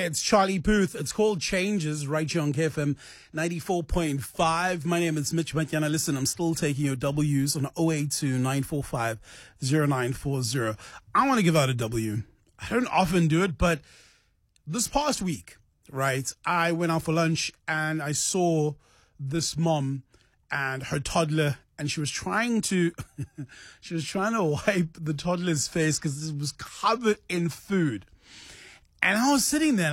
it's Charlie Puth. It's called Changes right here on KFM 94.5. My name is Mitch Matyana. Listen, I'm still taking your W's on 082-945-0940. I want to give out a W. I don't often do it, but this past week, right, I went out for lunch and I saw this mom and her toddler, and she was trying to wipe the toddler's face because it was covered in food. And I was sitting there